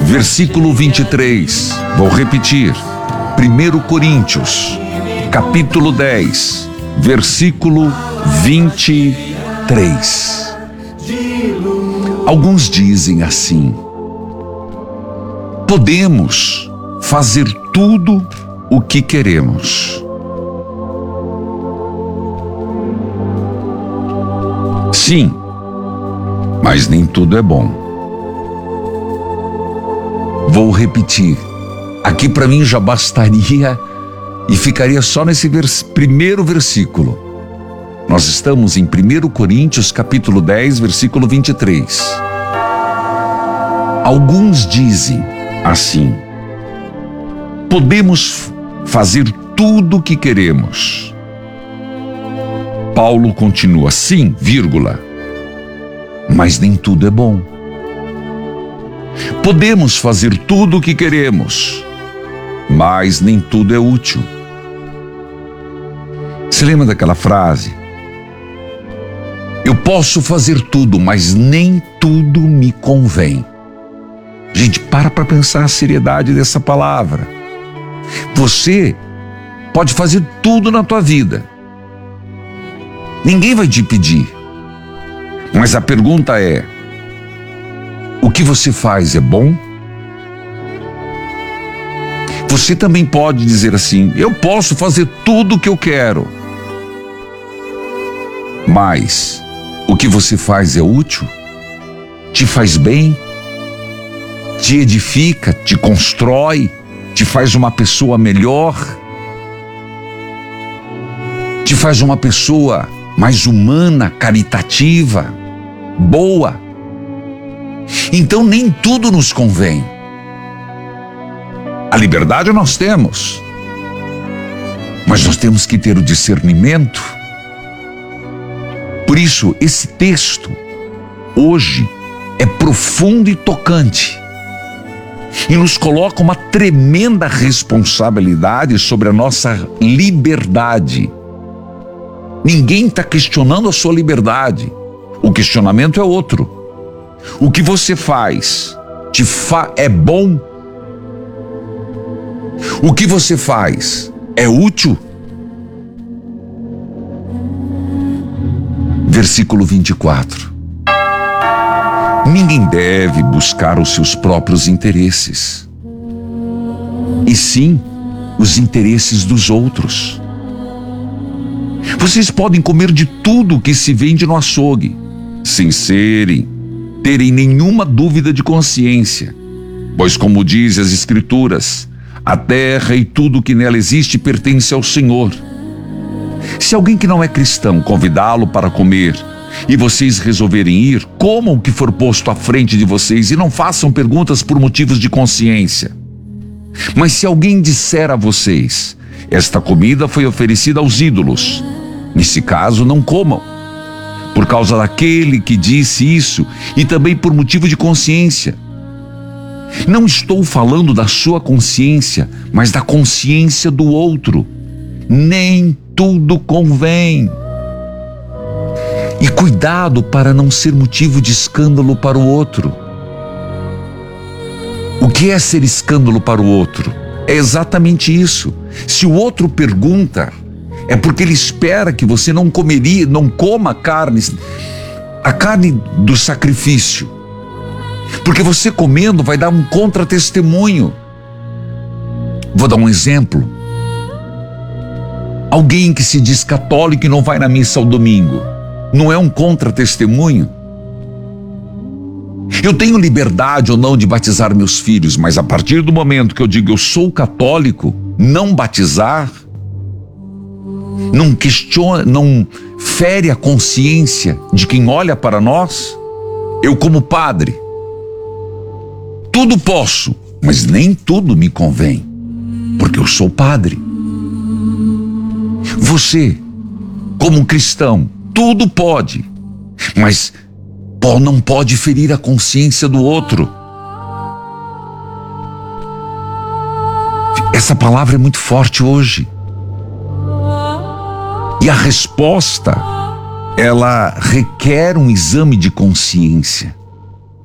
versículo 23. Vou repetir. 1 Coríntios, capítulo 10, versículo 23. Alguns dizem assim: podemos fazer tudo o que queremos. Sim, mas nem tudo é bom. Vou repetir. Aqui para mim já bastaria e ficaria só nesse primeiro versículo. Nós estamos em 1 Coríntios, capítulo 10, versículo 23. Alguns dizem assim: podemos fazer tudo o que queremos. Paulo continua: sim, vírgula, mas nem tudo é bom. Podemos fazer tudo o que queremos, mas nem tudo é útil. Se lembra daquela frase? Eu posso fazer tudo, mas nem tudo me convém. Gente, para pensar a seriedade dessa palavra. Você pode fazer tudo na tua vida. Ninguém vai te pedir. Mas a pergunta é: o que você faz é bom? Você também pode dizer assim: eu posso fazer tudo o que eu quero. Mas o que você faz é útil? Te faz bem? Te edifica? Te constrói? Te faz uma pessoa melhor? Te faz uma pessoa mais humana, caritativa, boa? Então nem tudo nos convém. A liberdade nós temos, mas nós temos que ter o discernimento. Por isso, esse texto hoje é profundo e tocante e nos coloca uma tremenda responsabilidade sobre a nossa liberdade. Ninguém está questionando a sua liberdade. O questionamento é outro. O que você faz é bom? O que você faz é útil? Versículo 24. Ninguém deve buscar os seus próprios interesses, e sim os interesses dos outros. Vocês podem comer de tudo que se vende no açougue, sem terem nenhuma dúvida de consciência, pois, como diz as Escrituras, a terra e tudo que nela existe pertence ao Senhor. Se alguém que não é cristão convidá-lo para comer e vocês resolverem ir, comam o que for posto à frente de vocês e não façam perguntas por motivos de consciência. Mas se alguém disser a vocês: esta comida foi oferecida aos ídolos, nesse caso não comam, por causa daquele que disse isso e também por motivo de consciência. Não estou falando da sua consciência, mas da consciência do outro. Nem tudo convém. E cuidado para não ser motivo de escândalo para o outro. O que é ser escândalo para o outro? É exatamente isso. Se o outro pergunta, é porque ele espera que você não coma a carne do sacrifício. Porque você comendo vai dar um contra-testemunho. Vou dar um exemplo. Alguém que se diz católico e não vai na missa ao domingo, não é um contra-testemunho? Eu tenho liberdade ou não de batizar meus filhos, mas a partir do momento que eu digo eu sou católico, não batizar, não questiona, não fere a consciência de quem olha para nós. Eu, como padre, tudo posso, mas nem tudo me convém, porque eu sou padre. Você, como cristão, tudo pode, mas não pode ferir a consciência do outro. Essa palavra é muito forte hoje. E a resposta, ela requer um exame de consciência.